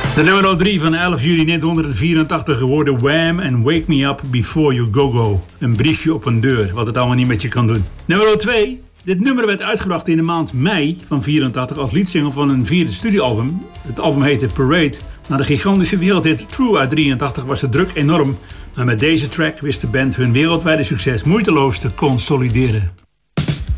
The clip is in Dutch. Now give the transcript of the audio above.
De nummer 3 van 11 juli 1984 geworden Wham! En Wake Me Up Before You Go Go. Een briefje op een deur, wat het allemaal niet met je kan doen. Nummer 2. Dit nummer werd uitgebracht in de maand mei van 84 als leadsingle van een vierde studioalbum. Het album heette Parade. Na de gigantische wereldhit True uit 83 was de druk enorm. Maar met deze track wist de band hun wereldwijde succes moeiteloos te consolideren.